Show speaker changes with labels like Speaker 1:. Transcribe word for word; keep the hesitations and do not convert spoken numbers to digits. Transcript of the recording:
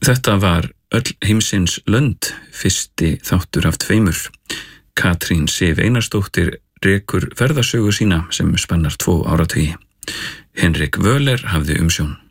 Speaker 1: Þetta var Öll heimsins lönd, fyrsti þáttur af tveimur. Katrín Sif Einarsdóttir rekur ferðasögu sína sem spannar tvo áratugi. Henrik Wöhler hafði umsjón.